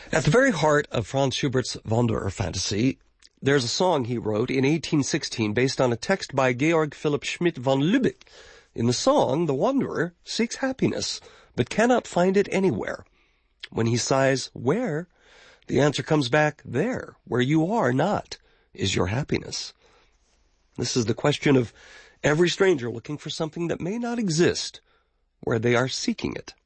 At the very heart of Franz Schubert's Wanderer fantasy, there's a song he wrote in 1816 based on a text by Georg Philipp Schmidt von Lübeck. In the song, the wanderer seeks happiness, but cannot find it anywhere. When he sighs, "Where?" the answer comes back, "There, where you are not, is your happiness." This is the question of every stranger looking for something that may not exist, where they are seeking it.